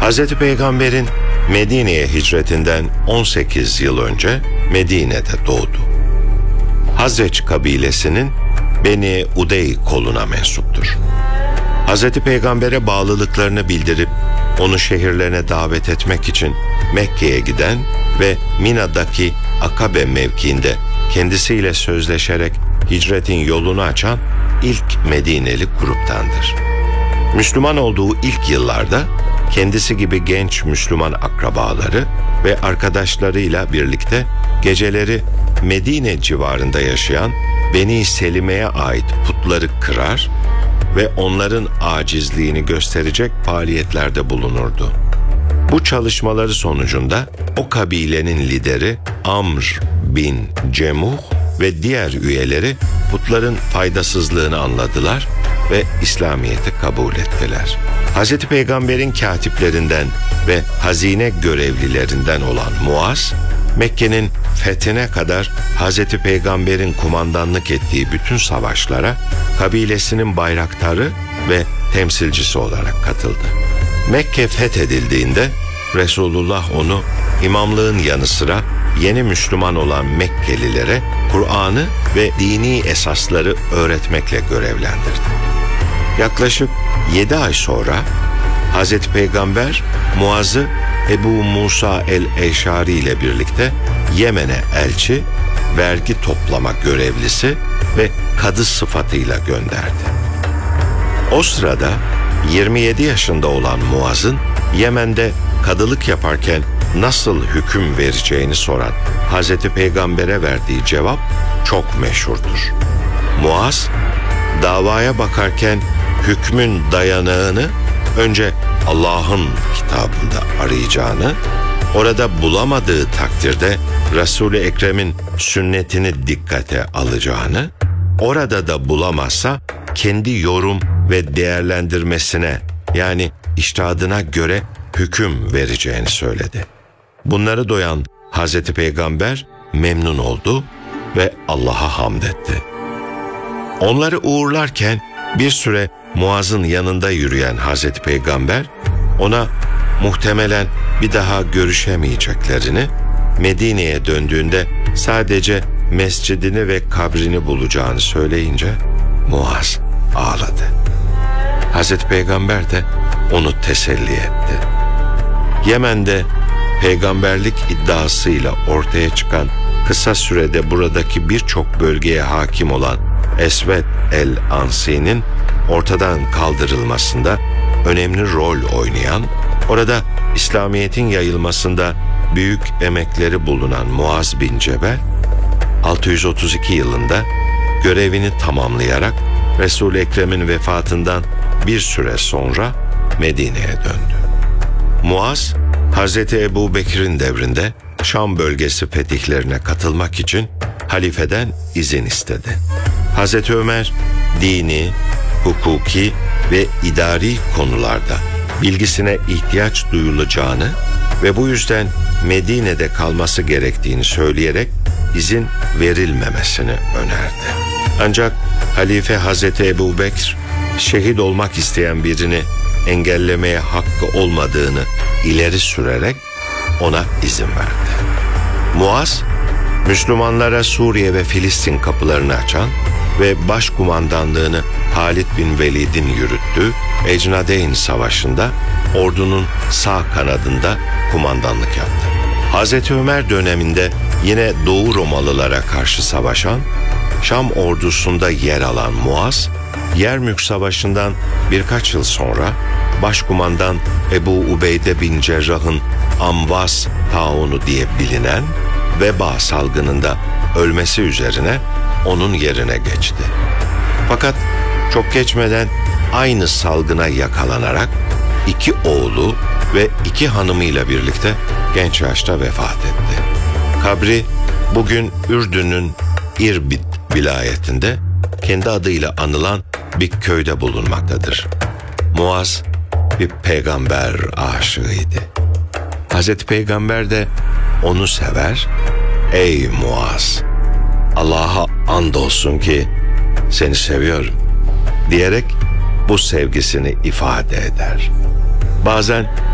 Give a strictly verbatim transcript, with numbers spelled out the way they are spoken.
Hazreti Peygamber'in Medine'ye hicretinden on sekiz yıl önce Medine'de doğdu. Hazreç kabilesinin Beni Udey koluna mensuptur. Hazreti Peygamber'e bağlılıklarını bildirip onu şehirlerine davet etmek için Mekke'ye giden ve Mina'daki Akabe mevkiinde kendisiyle sözleşerek hicretin yolunu açan ilk Medineli gruptandır. Müslüman olduğu ilk yıllarda kendisi gibi genç Müslüman akrabaları ve arkadaşlarıyla birlikte geceleri Medine civarında yaşayan Beni Selime'ye ait putları kırar ve onların acizliğini gösterecek faaliyetlerde bulunurdu. Bu çalışmaları sonucunda o kabilenin lideri Amr bin Cemuh ve diğer üyeleri putların faydasızlığını anladılar ve İslamiyet'i kabul ettiler. Hz. Peygamber'in katiplerinden ve hazine görevlilerinden olan Muaz, Mekke'nin fethine kadar Hz. Peygamber'in kumandanlık ettiği bütün savaşlara kabilesinin bayraktarı ve temsilcisi olarak katıldı. Mekke fethedildiğinde Resulullah onu imamlığın yanı sıra yeni Müslüman olan Mekkelilere Kur'an'ı ve dini esasları öğretmekle görevlendirdi. Yaklaşık yedi ay sonra Hz. Peygamber Muaz'ı Ebu Musa el-Eşari ile birlikte Yemen'e elçi, vergi toplama görevlisi ve kadı sıfatıyla gönderdi. O sırada yirmi yedi yaşında olan Muaz'ın Yemen'de kadılık yaparken nasıl hüküm vereceğini soran Hz. Peygamber'e verdiği cevap çok meşhurdur. Muaz, davaya bakarken hükmün dayanağını önce Allah'ın kitabında arayacağını, orada bulamadığı takdirde Resul-i Ekrem'in sünnetini dikkate alacağını, orada da bulamazsa kendi yorum ve değerlendirmesine, yani içtihadına göre hüküm vereceğini söyledi. Bunları duyan Hazreti Peygamber memnun oldu ve Allah'a hamd etti. Onları uğurlarken bir süre Muaz'ın yanında yürüyen Hazreti Peygamber ona muhtemelen bir daha görüşemeyeceklerini, Medine'ye döndüğünde sadece mescidini ve kabrini bulacağını söyleyince Muaz ağladı. Hazreti Peygamber de onu teselli etti. Yemen'de peygamberlik iddiasıyla ortaya çıkan, kısa sürede buradaki birçok bölgeye hakim olan Esved el-Ansi'nin ortadan kaldırılmasında önemli rol oynayan, orada İslamiyet'in yayılmasında büyük emekleri bulunan Muaz bin Cebel, altı yüz otuz iki yılında görevini tamamlayarak Resul-i Ekrem'in vefatından bir süre sonra Medine'ye döndü. Muaz, Hazreti Ebu Bekir'in devrinde Şam bölgesi fetihlerine katılmak için halifeden izin istedi. Hazreti Ömer, dini, hukuki ve idari konularda bilgisine ihtiyaç duyulacağını ve bu yüzden Medine'de kalması gerektiğini söyleyerek izin verilmemesini önerdi. Ancak Halife Hazreti Ebu Bekir, şehit olmak isteyen birini engellemeye hakkı olmadığını ileri sürerek ona izin verdi. Muaz, Müslümanlara Suriye ve Filistin kapılarını açan ve başkumandanlığını Halid bin Velid'in yürüttüğü Ecnadeyn Savaşı'nda ordunun sağ kanadında kumandanlık yaptı. Hazreti Ömer döneminde yine Doğu Romalılara karşı savaşan, Şam ordusunda yer alan Muaz, Yermük Savaşı'ndan birkaç yıl sonra Başkumandan Ebu Ubeyde bin Cerrah'ın Amvas taunu diye bilinen veba salgınında ölmesi üzerine onun yerine geçti. Fakat çok geçmeden aynı salgına yakalanarak iki oğlu ve iki hanımıyla birlikte genç yaşta vefat etti. Kabri bugün Ürdün'ün İrbid vilayetinde kendi adıyla anılan bir köyde bulunmaktadır. Muaz bir peygamber aşığıydı. Hazreti Peygamber de onu sever, "Ey Muaz, Allah'a andolsun ki seni seviyorum" diyerek bu sevgisini ifade eder. Bazen